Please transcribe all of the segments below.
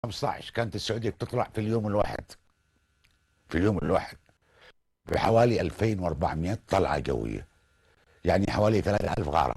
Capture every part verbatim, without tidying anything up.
خمسة عشر كانت السعودية بتطلع في اليوم الواحد في اليوم الواحد بحوالي ألفين وأربعمائة طلعة جوية، يعني حوالي ثلاثة آلاف غارة.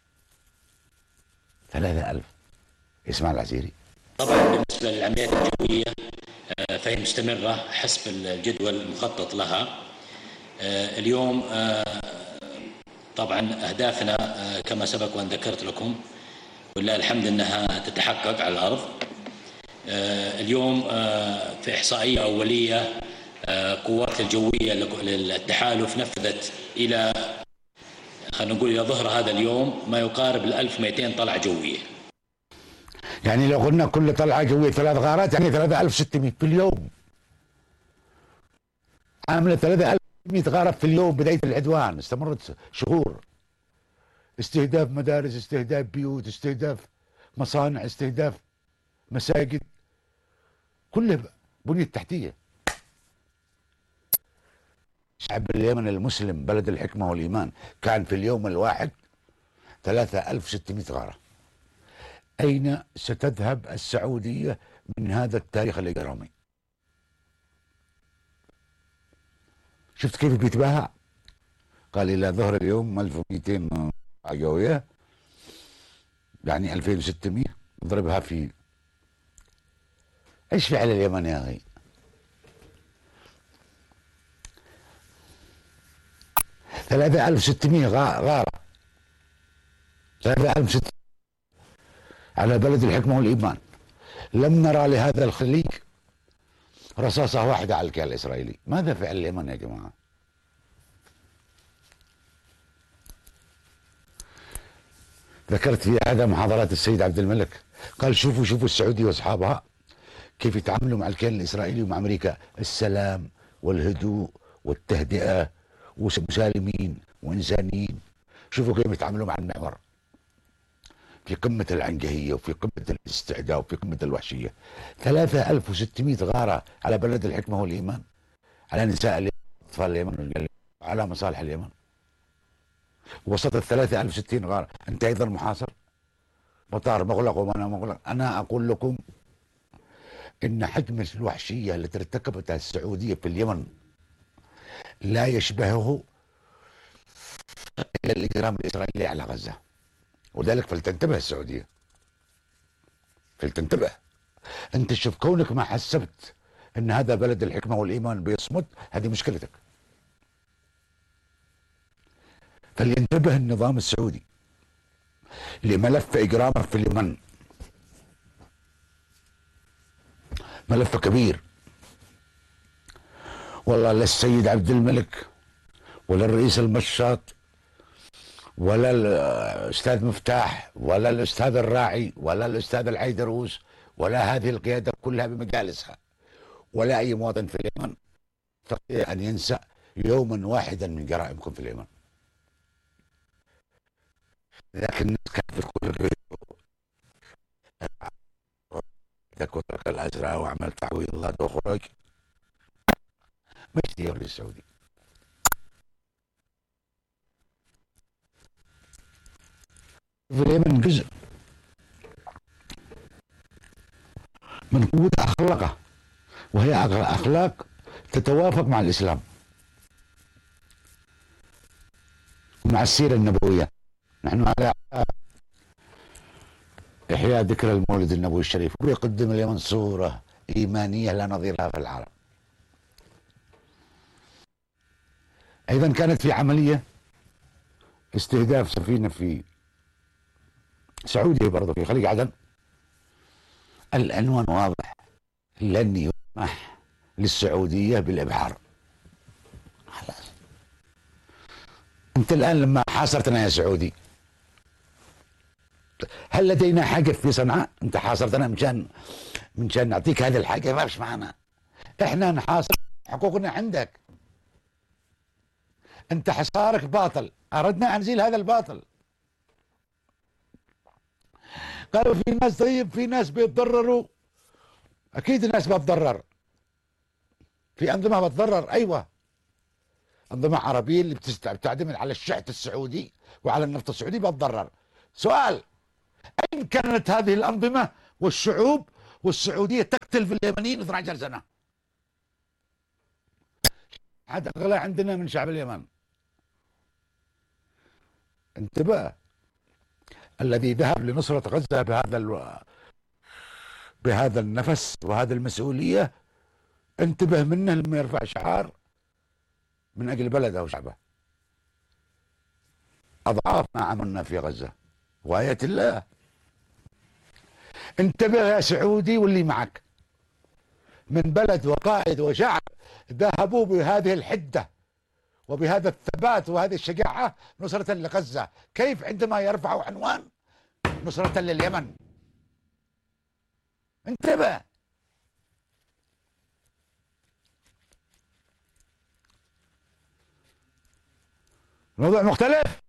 ثلاثة آلاف. اسمع العسيري. طبعا بالنسبة للعمليات الجوية آه، فهي مستمرة حسب الجدول المخطط لها. آه، اليوم آه، طبعا أهدافنا آه، كما سبق وأن ذكرت لكم ولله الحمد أنها تتحقق على الأرض. آه، اليوم آه، في إحصائية أولية آه، قوات الجوية للتحالف نفذت إلى خلينا نقول إلى ظهر هذا اليوم ما يقارب ال ألف ومئتين طلعة جوية. يعني لو قلنا كل طلعة جوية ثلاث غارات يعني ثلاثة آلاف وستمائة في اليوم، عاملة ثلاثة آلاف وستمائة غارة في اليوم. بداية العدوان استمرت شهور، استهداف مدارس، استهداف بيوت، استهداف مصانع، استهداف مساجد، كله بنية تحتية. شعب اليمن المسلم بلد الحكمة والإيمان كان في اليوم الواحد ثلاثة آلاف وستمائة غارة. أين ستذهب السعودية من هذا التاريخ الإجرامي؟ شفت كيف بيتباهى؟ قال إلى ظهر اليوم ألف ومئتين جوية، يعني ألفين وستمائة، اضربها في ايش فعل اليمن يا أخي؟ ثلاثة آلاف وستمائة غارة، ثلاثة آلاف وستمائة على بلد الحكمة والإيمان. لم نرى لهذا الخليج رصاصة واحدة على الكيان الإسرائيلي. ماذا فعل اليمن يا جماعة؟ ذكرت في هذا محاضرات السيد عبد الملك، قال شوفوا شوفوا السعودية وأصحابها كيف يتعاملوا مع الكيان الإسرائيلي ومع أمريكا، السلام والهدوء والتهدئة ومسالمين وإنسانيين. شوفوا كيف يتعاملوا مع المعمر في قمة العنجهية وفي قمة الاستعداء وفي قمة الوحشية. ثلاثة آلاف وستمائة غارة على بلد الحكمة والإيمان، على نساء اليمن، أطفال اليمن، على مصالح اليمن. وسط ال ثلاثة آلاف وستين غارة أنت أيضا محاصر، مطار مغلق ومنى مغلق. أنا أقول لكم إن حجم الوحشية التي ارتكبتها السعودية في اليمن لا يشبهه إلا الإجرام الإسرائيلي على غزة، وذلك فلتنتبه السعودية، فلتنتبه. أنت شوف كونك ما حسبت أن هذا بلد الحكمة والإيمان بيصمت، هذه مشكلتك. فلينتبه النظام السعودي لملف إجرامه في اليمن، ملف كبير. والله لا السيد عبد الملك ولا الرئيس المشاط ولا الأستاذ مفتاح ولا الأستاذ الراعي ولا الأستاذ العيدروس ولا هذه القيادة كلها بمجالسها ولا أي مواطن في اليمن يستطيع أن ينسى يوما واحدا من جرائمكم في اليمن. لكن الناس كانت تقول كترك الأزرق وعمل تعويضات وخروج، مش ديولي السعودي. في اليمن جزء من قوة أخلاقه، وهي أخلاق تتوافق مع الإسلام ومع السيرة النبوية. نحن على إحياء ذكرى المولد النبوي الشريف، ويقدم اليمن صورة إيمانية لا نظير لها في العالم. أيضا كانت في عملية استهداف سفينة في سعودية برضه في خليج عدن. العنوان واضح: لن يسمح للسعودية بالإبحار. خلاص. أنت الآن لما حاصرتنا يا سعودي، هل لدينا حاجة في صنعاء؟ أنت حاصرتنا مشان مشان نعطيك هذه الحاجة، ما فيش معنا. إحنا نحاصر حقوقنا عندك. أنت حصارك باطل، أردنا أن نزيل هذا الباطل. قالوا في ناس، طيب في ناس بيتضرروا، أكيد الناس بتضرر، في أنظمة بتضرر، أيوة، أنظمة عربية اللي بتعتمد على الشحت السعودي وعلى النفط السعودي بتضرر. سؤال: أين كانت هذه الأنظمة والشعوب والسعودية تقتل في اليمنيين اثنا عشر سنة. حتى أغلى عندنا من شعب اليمن. انتبه، الذي ذهب لنصرة غزة بهذا الو... بهذا النفس وهذه المسؤولية، انتبه منه لما يرفع شعار من أجل بلده وشعبه أضعاف ما عملنا في غزة وآية الله. انتبه يا سعودي واللي معك من بلد وقائد وشعب ذهبوا بهذه الحدة وبهذا الثبات وهذه الشجاعة نصرة لغزة، كيف عندما يرفعوا عنوان نصرة لليمن؟ انتبه. موضوع مختلف.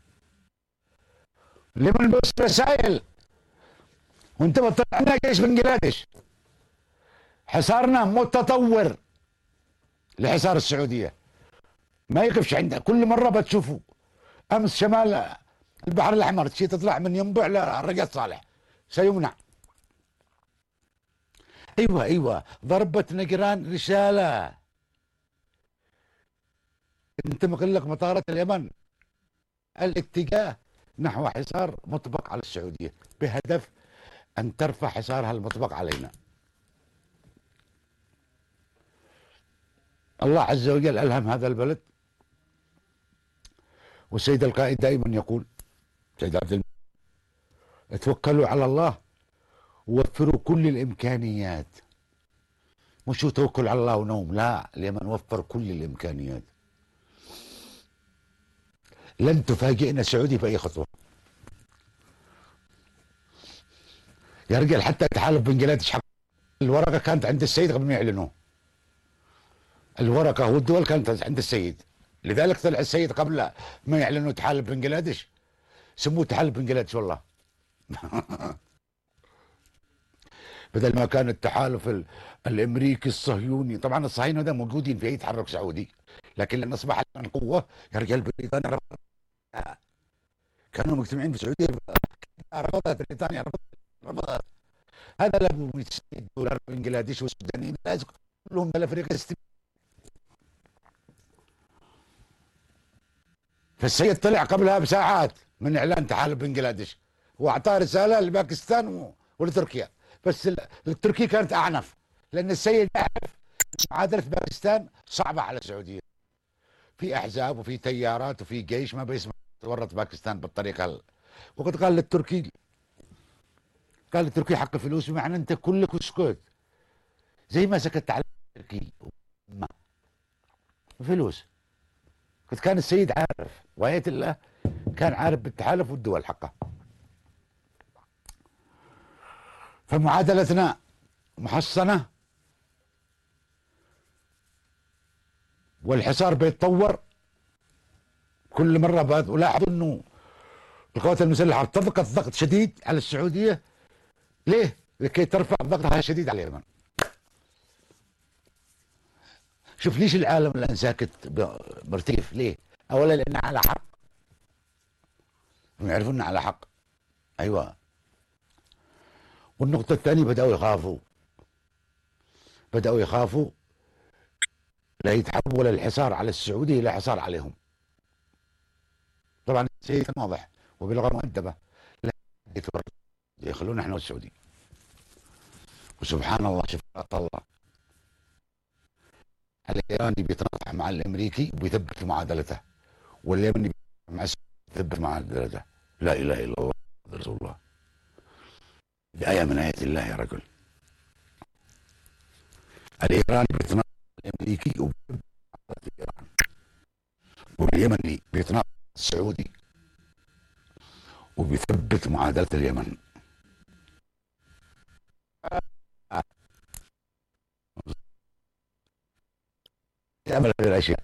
اليمن بس رسائل، وانتبه طلع لنا جيش بنجلاديش، حصارنا متطور لحصار السعودية، ما يقفش عندها. كل مرة بتشوفوا أمس شمال البحر الأحمر شي تطلع من ينبع لرقة صالح سيمنع. أيوة أيوة ضربة نجران رسالة، انت مغلق مطارات اليمن، الاتجاه نحو حصار مطبق على السعودية بهدف أن ترفع حصارها المطبق علينا. الله عز وجل ألهم هذا البلد، والسيد القائد دائما يقول سيد عبد الملك اتوكلوا على الله ووفروا كل الإمكانيات. مش توكل على الله ونوم، لا، اليمن وفر كل الإمكانيات. لن تفاجئنا السعودي في أي خطوة يا رجال. حتى تحالف بنجلاديش حق الورقة كانت عند السيد قبل ما يعلنوه، الورقة والدول كانت عند السيد، لذلك طلع السيد قبل ما يعلنوا تحالف بنجلاديش سموه تحالف بنجلاديش والله. بدل ما كان التحالف الامريكي الصهيوني. طبعا الصهاينه ده موجودين في اي تحرك سعودي، لكن لما اصبح الان قوه يا رجال بريطانيا كانوا مجتمعين في السعوديه رفضت بريطانيا، رفضت. هذا له مئة دولار بنجلاديش والسودانيين لازم كلهم بالافريقيا. فالسيد طلع قبلها بساعات من اعلان تحالف بنجلاديش واعطاه رساله لباكستان ولتركيا، بس التركي كانت اعنف لان السيد يعرف معادله باكستان صعبه على السعوديه، في احزاب وفي تيارات وفي جيش ما بيسمح تورط باكستان بالطريقه ال... وقد قال للتركي، قال للتركي حق الفلوس، بمعنى انت كلك اسكت زي ما سكت على التركي ما فلوس. قد كان السيد عارف وآية الله، كان عارف بالتحالف والدول حقه. فمعادلتنا محصنة والحصار بيتطور كل مرة. بعد ولاحظوا انه القوات المسلحة تضغط ضغط شديد على السعودية. ليه؟ لكي ترفع ضغطها الشديد على اليمن. شوف ليش العالم الان ساكت مرتيف؟ ليه؟ اولا لان على حق، هم يعرفون على حق. ايوه. والنقطة الثانية بدأوا يخافوا، بدأوا يخافوا لا يتحول الحصار على السعودية إلى حصار عليهم. طبعا شيء واضح وبلغة مؤدبة، لا يخلونا احنا والسعودي. وسبحان الله شفقة الله، الإيراني بيتناطح مع الأمريكي وبيثبت معادلته، واليمني مع السعودي بيثبت معادلته. لا إله إلا الله رسول الله. بآية من آيات الله يا رجل. الإيراني بيتناطح الأمريكي وبيثبت معادلة إيران، واليمني بيتناطح السعودي وبيثبت معادلة اليمن. تعمل هذه الأشياء.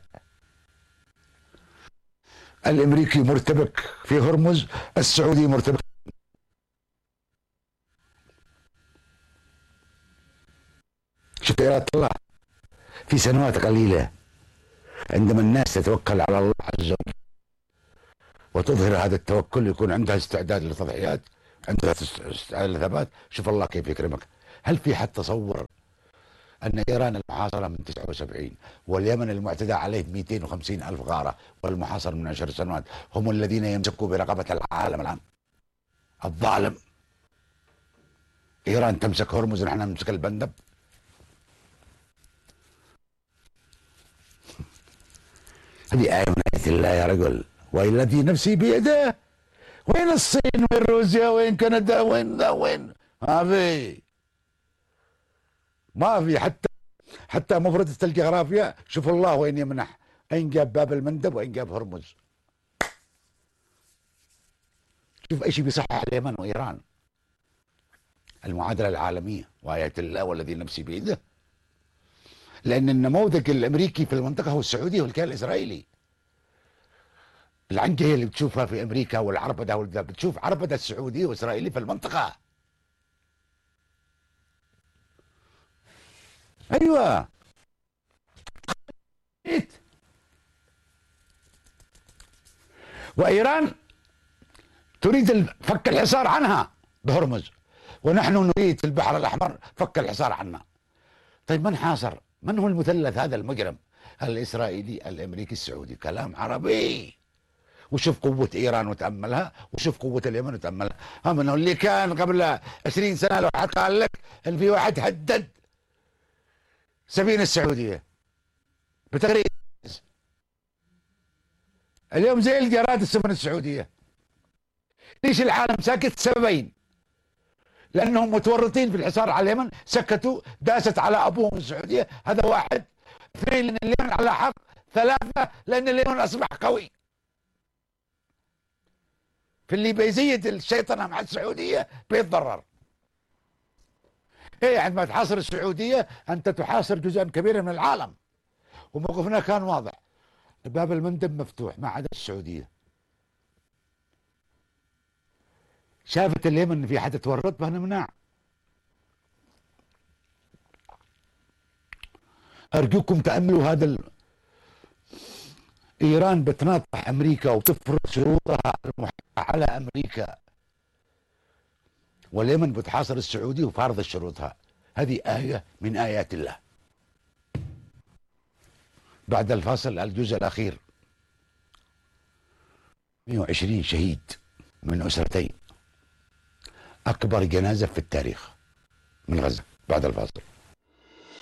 الأمريكي مرتبك في هرمز، السعودي مرتبك. شوف إرادة الله في سنوات قليلة، عندما الناس تتوكل على الله عز وجل وتظهر هذا التوكل، يكون عندها استعداد للتضحيات، عندها استعداد للثبات. شوف الله كيف يكرمك. هل في حد تصور أن إيران المحاصرة من تسعة وسبعين واليمن المعتدى عليه مئتين وخمسين ألف غارة والمحاصر من عشر سنوات هم الذين يمسكوا برقبة العالم الآن؟ الظالم. إيران تمسك هرمز ونحن نمسك البندب. هذه آية من آيات الله يا رجل. والذي نفسي بيده. وين الصين وين روسيا وين كندا وين ذا وين؟ ما في ما في حتى حتى مفردة الجغرافيا. شوف الله وين يمنح، أين جاب باب المندب وأين جاب هرمز. شوف أي شيء بيصحح اليمن وإيران. المعادلة العالمية وآيات الله والذي نفسي بيده. لأن النموذج الأمريكي في المنطقة هو السعودي والكيان الإسرائيلي. العنجهة اللي بتشوفها في أمريكا والعربدة والذا بتشوف عربدة السعودي وإسرائيلي في المنطقة. أيوة. وإيران تريد فك الحصار عنها بهرمز، ونحن نريد في البحر الأحمر فك الحصار عنا. طيب من حاصر؟ من هو المثلث هذا المجرم؟ الإسرائيلي الأمريكي السعودي. كلام عربي. وشوف قوة إيران وتأملها، وشوف قوة اليمن وتأملها. هم انه اللي كان قبل عشرين سنة لو حد قال لك ان في واحد هدد سفينة السعودية بتغريد، اليوم زي الجراد السفن السعودية. ليش العالم ساكت؟ سببين: لأنهم متورطين في الحصار على اليمن، سكتوا، داست على أبوهم السعودية، هذا واحد. اثنين، لأن اليمن على حق. ثلاثة، لأن اليمن أصبح قوي. في اللي بيزيد الشيطنة مع السعودية بيتضرر. ايه عندما تحاصر السعودية أنت تحاصر جزءا كبيرا من العالم. وموقفنا كان واضح، باب المندب مفتوح ما عدا السعودية. شافت اليمن في حد تورط بهنمنع. أرجوكم تأملوا هذا ال... إيران بتناطح أمريكا وتفرض شروطها على أمريكا، واليمن بتحاصر السعودي وفارض شروطها. هذه آية من آيات الله. بعد الفاصل الجزء الأخير. مئة وعشرين شهيد من أسرتين، أكبر جنازة في التاريخ من غزة. بعد الفاصل.